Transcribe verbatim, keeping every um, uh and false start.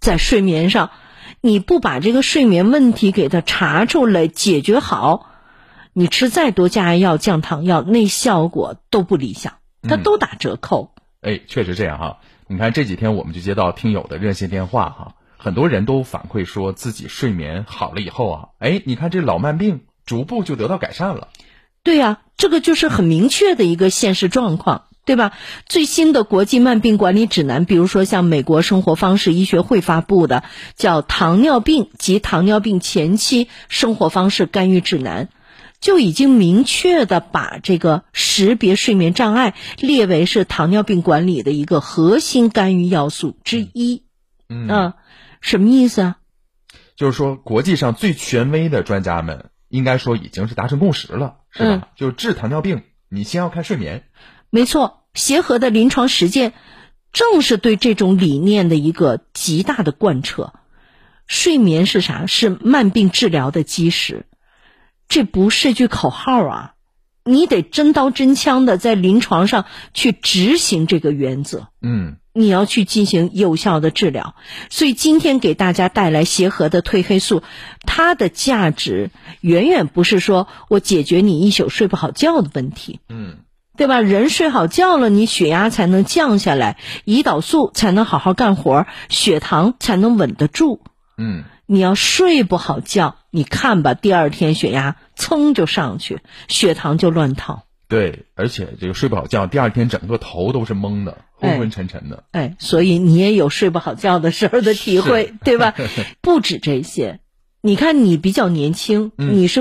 在睡眠上，你不把这个睡眠问题给它查出来解决好，你吃再多降压药降糖药那效果都不理想，它都打折扣。 嗯、哎，确实这样哈。你看这几天我们就接到听友的热线电话哈，很多人都反馈说自己睡眠好了以后啊，哎，你看这老慢病逐步就得到改善了。 对呀、啊，这个就是很明确的一个现实状况，对吧？最新的国际慢病管理指南，比如说像美国生活方式医学会发布的叫《糖尿病及糖尿病前期生活方式干预指南》，就已经明确的把这个识别睡眠障碍列为是糖尿病管理的一个核心干预要素之一。 嗯， 啊，什么意思啊？ 就是说国际上最权威的专家们应该说已经是达成共识了，是吧？嗯、就治糖尿病你先要看睡眠。 没错，协和的临床实践正是对这种理念的一个极大的贯彻。睡眠是啥？是慢病治疗的基石。这不是句口号啊，你得真刀真枪的在临床上去执行这个原则。 嗯， 你要去进行有效的治疗。所以今天给大家带来协和的褪黑素，它的价值远远不是说我解决你一宿睡不好觉的问题。 嗯， 对吧？人睡好觉了，你血压才能降下来，胰岛素才能好好干活，血糖才能稳得住。 嗯， 你要睡不好觉，你看吧，第二天血压噌就上去，血糖就乱套。 对，而且这个睡不好觉，第二天整个头都是懵的，昏昏沉沉的。 哎，哎，所以你也有睡不好觉的时候的体会，对吧？不止这些，你看你比较年轻，嗯、你是